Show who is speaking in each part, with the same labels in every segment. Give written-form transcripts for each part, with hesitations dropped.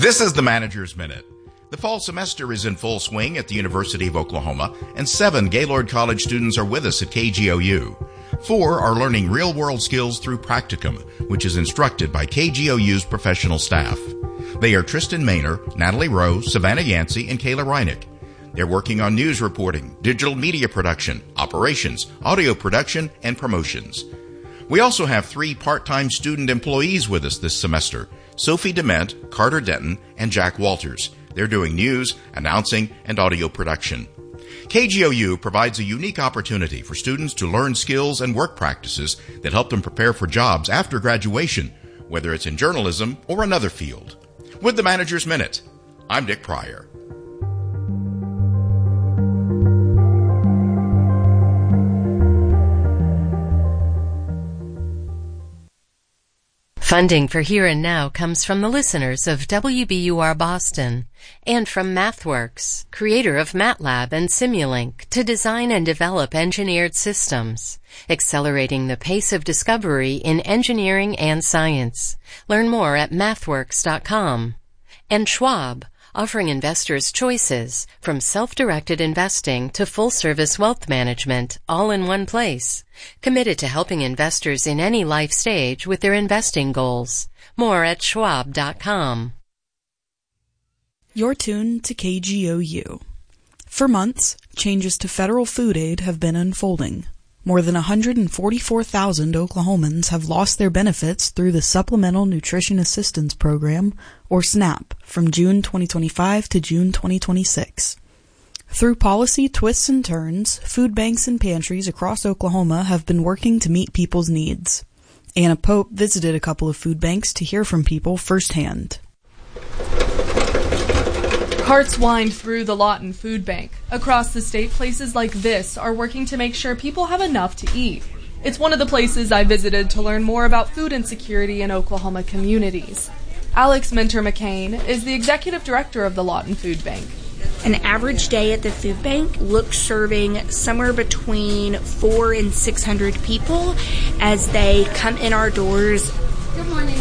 Speaker 1: This is the Manager's Minute. The fall semester is in full swing at the University of Oklahoma, and 7 Gaylord College students are with us at KGOU. 4 are learning real-world skills through Practicum, which is instructed by KGOU's professional staff. They are Tristan Maynor, Natalie Rowe, Savannah Yancey, and Kayla Reinick. They're working on news reporting, digital media production, operations, audio production, and promotions. We also have 3 part-time student employees with us this semester: Sophie Dement, Carter Denton, and Jack Walters. They're doing news, announcing, and audio production. KGOU provides a unique opportunity for students to learn skills and work practices that help them prepare for jobs after graduation, whether it's in journalism or another field. With the Manager's Minute, I'm Dick Pryor.
Speaker 2: Funding for Here and Now comes from the listeners of WBUR Boston and from MathWorks, creator of MATLAB and Simulink, to design and develop engineered systems, accelerating the pace of discovery in engineering and science. Learn more at mathworks.com. And Schwab, offering investors choices from self-directed investing to full-service wealth management, all in one place. Committed to helping investors in any life stage with their investing goals. More at schwab.com.
Speaker 3: You're tuned to KGOU. For months, changes to federal food aid have been unfolding. More than 144,000 Oklahomans have lost their benefits through the Supplemental Nutrition Assistance Program, or SNAP, from June 2025 to June 2026. Through policy twists and turns, food banks and pantries across Oklahoma have been working to meet people's needs. Anna Pope visited a couple of food banks to hear from people firsthand.
Speaker 4: Carts wind through the Lawton Food Bank. Across the state, places like this are working to make sure people have enough to eat. It's one of the places I visited to learn more about food insecurity in Oklahoma communities. Alex Minter McCain is the executive director of the Lawton Food Bank.
Speaker 5: An average day at the food bank looks serving somewhere between 400 and 600 people as they come in our doors.
Speaker 6: Good morning.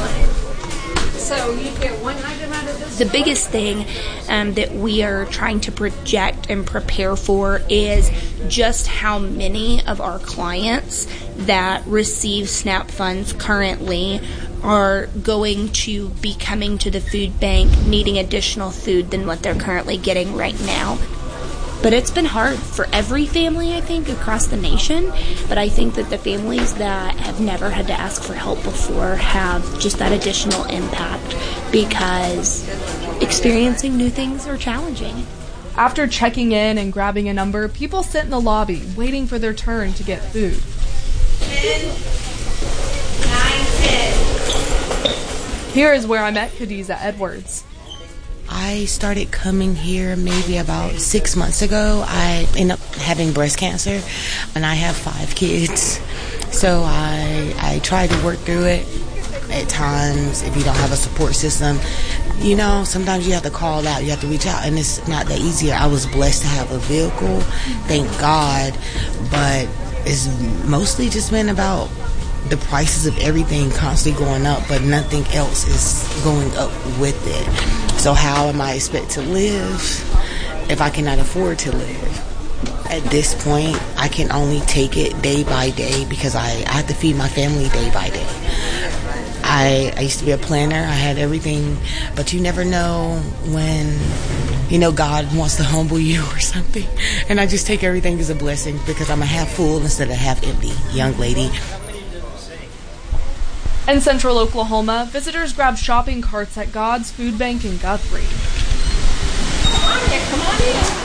Speaker 6: So you get one item out of this?
Speaker 5: The biggest thing that we are trying to project and prepare for is just how many of our clients that receive SNAP funds currently are going to be coming to the food bank needing additional food than what they're currently getting right now. But it's been hard for every family, I think, across the nation. But I think that the families that have never had to ask for help before have just that additional impact because experiencing new things are challenging.
Speaker 4: After checking in and grabbing a number, people sit in the lobby waiting for their turn to get food.
Speaker 6: 10, 9, 10.
Speaker 4: Here is where I met Khadiza Edwards.
Speaker 7: I started coming here maybe about 6 months ago. I ended up having breast cancer, and I have 5 kids. So I tried to work through it. At times, if you don't have a support system, you know, sometimes you have to call out, you have to reach out, and it's not that easy. I was blessed to have a vehicle, thank God, but it's mostly just been about the prices of everything constantly going up, but nothing else is going up with it. So how am I expected to live if I cannot afford to live? At this point, I can only take it day by day because I have to feed my family day by day. I used to be a planner. I had everything, but you never know when, you know, God wants to humble you or something. And I just take everything as a blessing because I'm a half full instead of half empty young lady.
Speaker 4: In central Oklahoma, visitors grab shopping carts at God's Food Bank in Guthrie.
Speaker 6: Come on in.